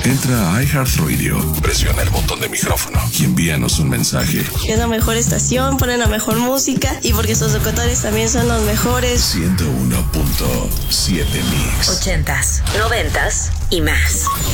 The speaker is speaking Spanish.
Entra a iHeartRadio, presiona el botón de micrófono y envíanos un mensaje. Es la mejor estación, ponen la mejor música y porque sus locutores también son los mejores. 101.7 Mix. 80s, 90s y más.